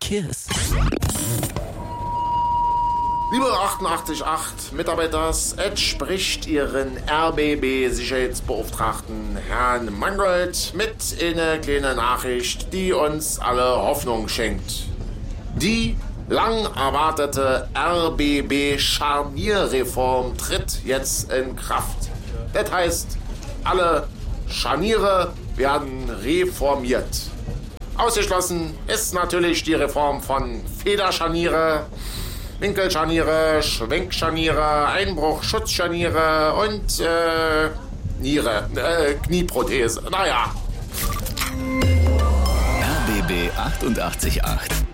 Kiss. Liebe 88.8 Mitarbeiters, es spricht Ihren RBB-Sicherheitsbeauftragten Herrn Mangold mit einer kleinen Nachricht, die uns alle Hoffnung schenkt. Die lang erwartete RBB-Scharnierreform tritt jetzt in Kraft. Das heißt, alle Scharniere werden reformiert. Ausgeschlossen ist natürlich die Reform von Federscharniere, Winkelscharniere, Schwenkscharniere, Einbruchschutzscharniere und Knieprothese. Naja. RBB 88.8